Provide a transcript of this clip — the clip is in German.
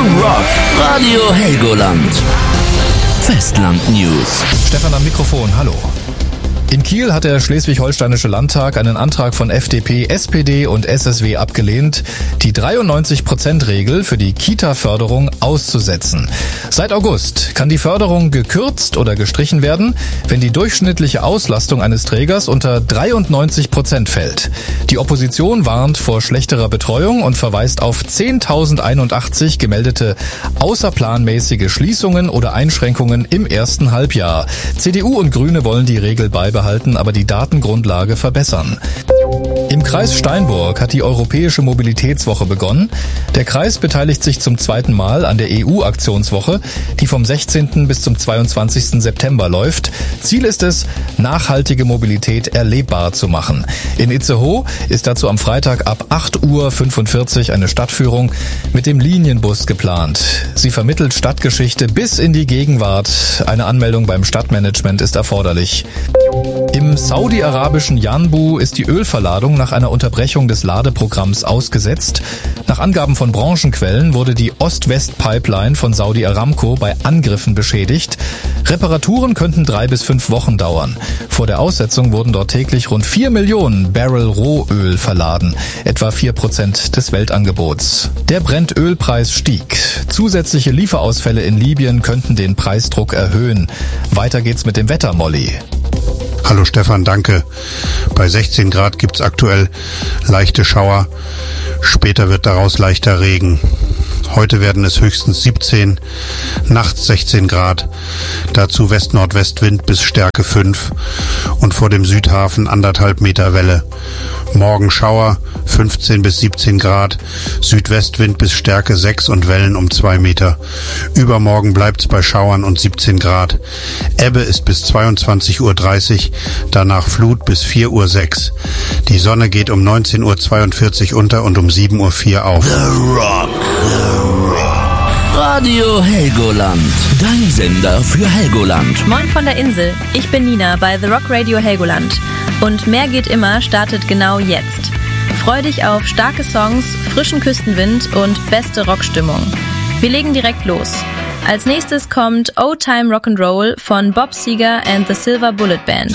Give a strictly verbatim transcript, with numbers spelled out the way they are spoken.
Rock Radio Helgoland. Festland News. Stefan am Mikrofon, hallo. In Kiel hat der Schleswig-Holsteinische Landtag einen Antrag von F D P, S P D und S S W abgelehnt, die dreiundneunzig Prozent Regel für die Kita-Förderung auszusetzen. Seit August kann die Förderung gekürzt oder gestrichen werden, wenn die durchschnittliche Auslastung eines Trägers unter dreiundneunzig Prozent fällt. Die Opposition warnt vor schlechterer Betreuung und verweist auf zehntausendeinundachtzig gemeldete außerplanmäßige Schließungen oder Einschränkungen im ersten Halbjahr. C D U und Grüne wollen die Regel beibehalten, aber die Datengrundlage verbessern. Im Kreis Steinburg hat die Europäische Mobilitätswoche begonnen. Der Kreis beteiligt sich zum zweiten Mal an der E U-Aktionswoche, die vom sechzehnten bis zum zweiundzwanzigsten September läuft. Ziel ist es, nachhaltige Mobilität erlebbar zu machen. In Itzehoe ist dazu am Freitag ab acht Uhr fünfundvierzig eine Stadtführung mit dem Linienbus geplant. Sie vermittelt Stadtgeschichte bis in die Gegenwart. Eine Anmeldung beim Stadtmanagement ist erforderlich. Im saudi-arabischen Yanbu ist die Ölverladung nach einer Unterbrechung des Ladeprogramms ausgesetzt. Nach Angaben von Branchenquellen wurde die Ost-West-Pipeline von Saudi Aramco bei Angriffen beschädigt. Reparaturen könnten drei bis fünf Wochen dauern. Vor der Aussetzung wurden dort täglich rund vier Millionen Barrel Rohöl verladen, etwa vier Prozent des Weltangebots. Der Brentölpreis stieg. Zusätzliche Lieferausfälle in Libyen könnten den Preisdruck erhöhen. Weiter geht's mit dem Wetter, Molly. Hallo Stefan, danke. Bei sechzehn Grad gibt's aktuell leichte Schauer. Später wird daraus leichter Regen. Heute werden es höchstens siebzehn, nachts sechzehn Grad. Dazu West-Nordwestwind bis Stärke fünf und vor dem Südhafen anderthalb Meter Welle. Morgen Schauer, fünfzehn bis siebzehn Grad, Südwestwind bis Stärke sechs und Wellen um zwei Meter. Übermorgen bleibt's bei Schauern und siebzehn Grad. Ebbe ist bis zweiundzwanzig Uhr dreißig, danach Flut bis vier Uhr sechs. Die Sonne geht um neunzehn Uhr zweiundvierzig unter und um sieben Uhr vier auf. The Rock, The Rock. Radio Helgoland, dein Sender für Helgoland. Moin von der Insel, ich bin Nina bei The Rock Radio Helgoland. Und Mehr geht immer startet genau jetzt. Freu dich auf starke Songs, frischen Küstenwind und beste Rockstimmung. Wir legen direkt los. Als nächstes kommt Old Time Rock'n'Roll von Bob Seger and the Silver Bullet Band.